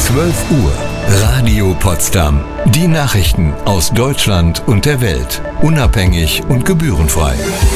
12 Uhr. Radio Potsdam. Die Nachrichten aus Deutschland und der Welt. Unabhängig und gebührenfrei.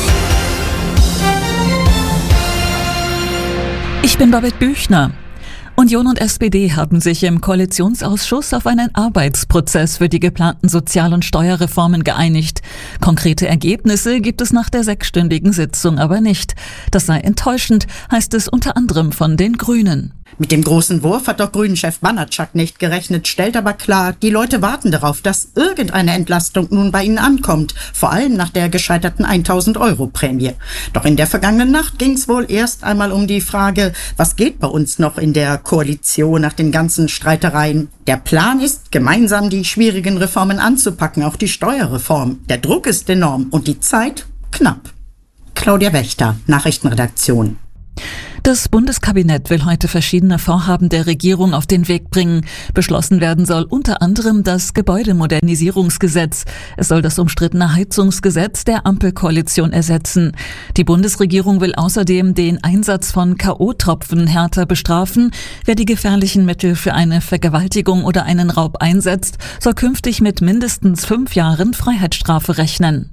Ich bin Babette Büchner. Union und SPD haben sich im Koalitionsausschuss auf einen Arbeitsprozess für die geplanten Sozial- und Steuerreformen geeinigt. Konkrete Ergebnisse gibt es nach der 6-stündigen Sitzung aber nicht. Das sei enttäuschend, heißt es unter anderem von den Grünen. Mit dem großen Wurf hat doch Grünen-Chef Banatschak nicht gerechnet, stellt aber klar, die Leute warten darauf, dass irgendeine Entlastung nun bei ihnen ankommt, vor allem nach der gescheiterten 1.000-Euro-Prämie. Doch in der vergangenen Nacht ging es wohl erst einmal um die Frage, was geht bei uns noch in der Koalition nach den ganzen Streitereien? Der Plan ist, gemeinsam die schwierigen Reformen anzupacken, auch die Steuerreform. Der Druck ist enorm und die Zeit knapp. Claudia Wächter, Nachrichtenredaktion. Das Bundeskabinett will heute verschiedene Vorhaben der Regierung auf den Weg bringen. Beschlossen werden soll unter anderem das Gebäudemodernisierungsgesetz. Es soll das umstrittene Heizungsgesetz der Ampelkoalition ersetzen. Die Bundesregierung will außerdem den Einsatz von K.O.-Tropfen härter bestrafen. Wer die gefährlichen Mittel für eine Vergewaltigung oder einen Raub einsetzt, soll künftig mit mindestens 5 Jahren Freiheitsstrafe rechnen.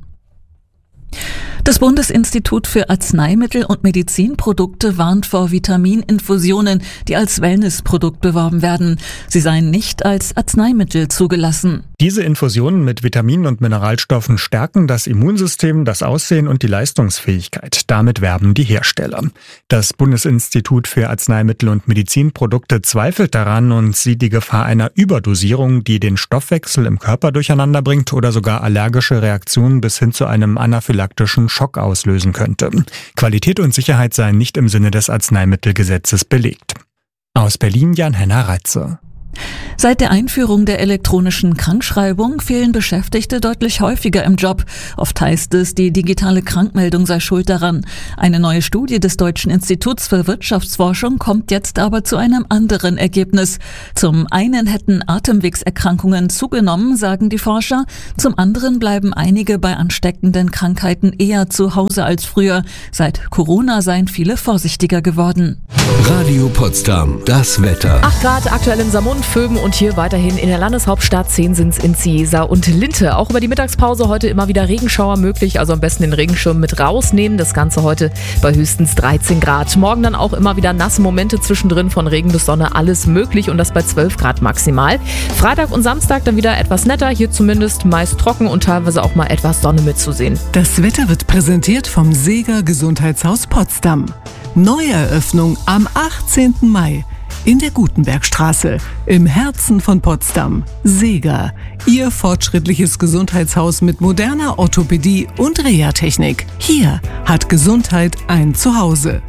Das Bundesinstitut für Arzneimittel und Medizinprodukte warnt vor Vitamininfusionen, die als Wellnessprodukt beworben werden. Sie seien nicht als Arzneimittel zugelassen. Diese Infusionen mit Vitaminen und Mineralstoffen stärken das Immunsystem, das Aussehen und die Leistungsfähigkeit. Damit werben die Hersteller. Das Bundesinstitut für Arzneimittel und Medizinprodukte zweifelt daran und sieht die Gefahr einer Überdosierung, die den Stoffwechsel im Körper durcheinander bringt oder sogar allergische Reaktionen bis hin zu einem anaphylaktischen Schock auslösen könnte. Qualität und Sicherheit seien nicht im Sinne des Arzneimittelgesetzes belegt. Aus Berlin Jan-Henner Reitze. Seit der Einführung der elektronischen Krankschreibung fehlen Beschäftigte deutlich häufiger im Job. Oft heißt es, die digitale Krankmeldung sei schuld daran. Eine neue Studie des Deutschen Instituts für Wirtschaftsforschung kommt jetzt aber zu einem anderen Ergebnis. Zum einen hätten Atemwegserkrankungen zugenommen, sagen die Forscher. Zum anderen bleiben einige bei ansteckenden Krankheiten eher zu Hause als früher. Seit Corona seien viele vorsichtiger geworden. Radio Potsdam, das Wetter. 8 Grad aktuell in Samund, Vöben und hier weiterhin in der Landeshauptstadt. 10 sind's in Cieza und Linte. Auch über die Mittagspause heute immer wieder Regenschauer möglich, also am besten den Regenschirm mit rausnehmen. Das Ganze heute bei höchstens 13 Grad. Morgen dann auch immer wieder nasse Momente zwischendrin, von Regen bis Sonne, alles möglich und das bei 12 Grad maximal. Freitag und Samstag dann wieder etwas netter, hier zumindest meist trocken und teilweise auch mal etwas Sonne mitzusehen. Das Wetter wird präsentiert vom Seeger Gesundheitshaus Potsdam. Neueröffnung am 18. Mai in der Gutenbergstraße, im Herzen von Potsdam. Seeger, Ihr fortschrittliches Gesundheitshaus mit moderner Orthopädie und Reha-Technik. Hier hat Gesundheit ein Zuhause.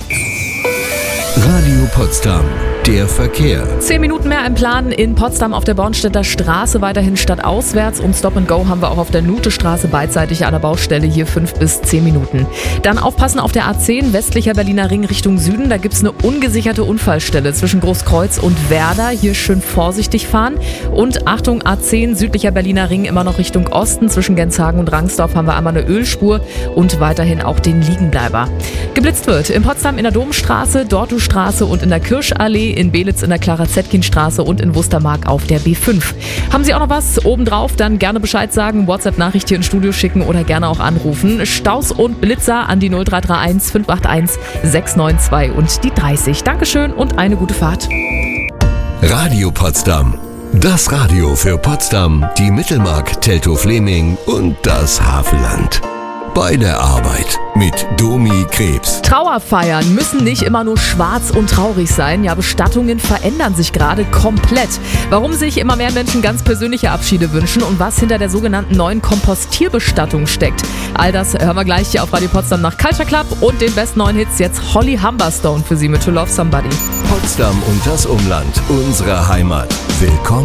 Radio Potsdam. Der Verkehr. 10 Minuten mehr im Plan in Potsdam auf der Bornstedter Straße, weiterhin stadtauswärts und Stop and Go haben wir auch auf der Nutestraße beidseitig an der Baustelle, hier 5 bis 10 Minuten. Dann aufpassen auf der A10, westlicher Berliner Ring Richtung Süden, da gibt's eine ungesicherte Unfallstelle zwischen Großkreuz und Werder, hier schön vorsichtig fahren und Achtung A10, südlicher Berliner Ring immer noch Richtung Osten, zwischen Genshagen und Rangsdorf haben wir einmal eine Ölspur und weiterhin auch den Liegenbleiber. Geblitzt wird in Potsdam in der Domstraße, Dortustraße und in der Kirschallee, in Belitz in der Clara-Zetkin-Straße und in Wustermark auf der B5. Haben Sie auch noch was obendrauf, dann gerne Bescheid sagen, WhatsApp-Nachricht hier ins Studio schicken oder gerne auch anrufen. Staus und Blitzer an die 0331 581 692 und die 30. Dankeschön und eine gute Fahrt. Radio Potsdam. Das Radio für Potsdam, die Mittelmark, Teltow-Fleming und das Havelland. Bei der Arbeit mit Domi Krebs. Trauerfeiern müssen nicht immer nur schwarz und traurig sein. Ja, Bestattungen verändern sich gerade komplett. Warum sich immer mehr Menschen ganz persönliche Abschiede wünschen und was hinter der sogenannten neuen Kompostierbestattung steckt. All das hören wir gleich hier auf Radio Potsdam nach Culture Club und den besten neuen Hits. Jetzt Holly Humberstone für Sie mit To Love Somebody. Potsdam und das Umland, unsere Heimat. Willkommen.